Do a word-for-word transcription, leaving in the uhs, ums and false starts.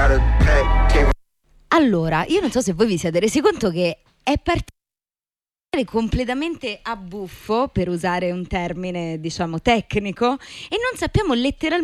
Allora, io non so se voi vi siete resi conto che è partito completamente a buffo, per usare un termine diciamo tecnico, e non sappiamo letteralmente